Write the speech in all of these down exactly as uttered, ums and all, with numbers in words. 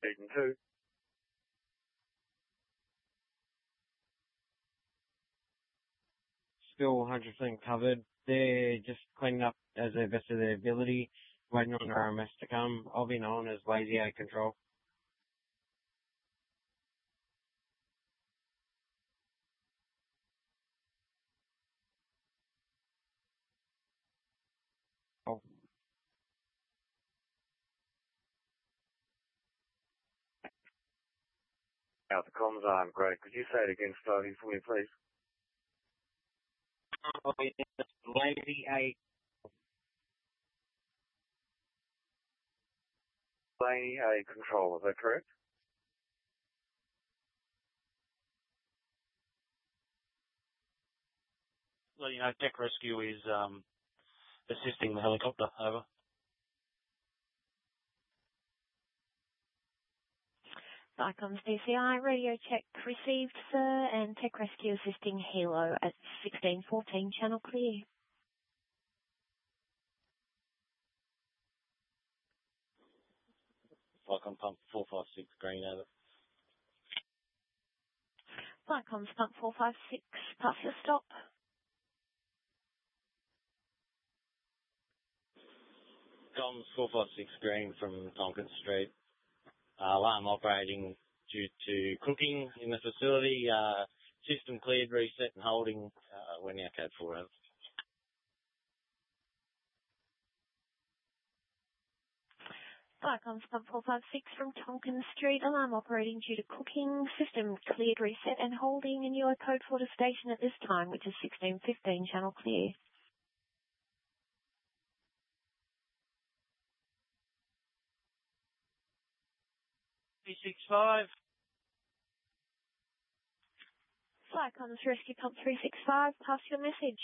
Region two. Still one hundred percent covered. They're just cleaning up as the best of their ability, waiting on R M S to come. I'll be known as Lazy A Control. Oh. Out the comms aren't great. Could you say it again, starting for me, please? Oh, yes. Lazy A. Lazy A Control, is that correct? Well, you know, Tech Rescue is um, assisting the helicopter. Over. Vicom's D C I, radio check received, sir, and Tech Rescue assisting Hilo at sixteen fourteen, channel clear. Vicom pump four five six, green, over. Vicom's pump four five six, pass your stop. Comms four five six, green from Tonkin Street. Uh, alarm operating due to cooking in the facility. Uh, system cleared, reset and holding. Uh, we're now code four, over. Vicom's pump four five six from Tonkin Street, alarm operating due to cooking, system cleared, reset and holding, and you are code four to station at this time, which is sixteen fifteen, channel clear. three six five. Vicom's Rescue Pump three six five, pass your message.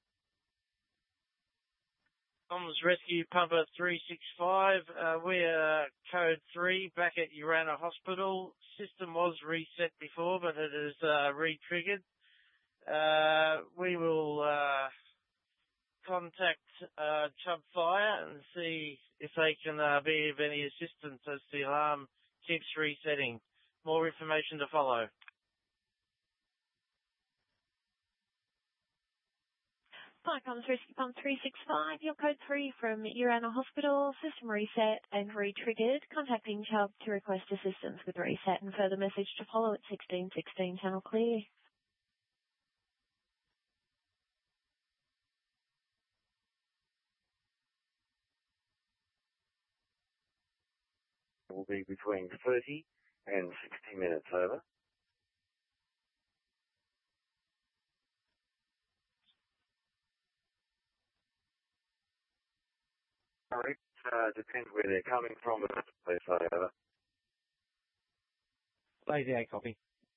Comms Rescue Pumper three six five. Uh, we are code three back at Urana Hospital. System was reset before, but it is uh, re-triggered. Uh, we will uh, contact uh, Chubb Fire and see if they can uh, be of any assistance as the alarm keeps resetting. More information to follow. Vicom's Rescue Pump three six five, your code three from Urana Hospital, system reset and re-triggered, contacting Chubb to request assistance with reset and further message to follow at sixteen sixteen, channel clear. Will be between thirty and sixty minutes, over. Correct. Uh, depends where they're coming from, but please say over. Lazy A, copy.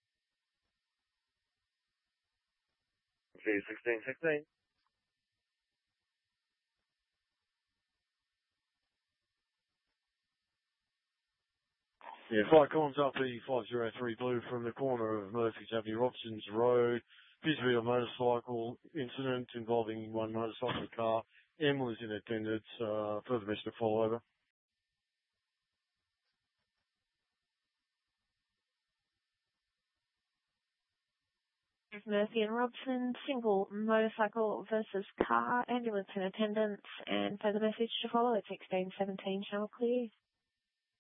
sixteen sixteen. Yeah, Vicom's up E five zero three Blue from the corner of Murphy's Avenue, Robson's Road. Appears to be a motorcycle incident involving one motorcycle car. M was in attendance. Uh, further message to follow, over. Murphy and Robson, single motorcycle versus car, ambulance in attendance, and further message to follow at sixteen seventeen, channel clear.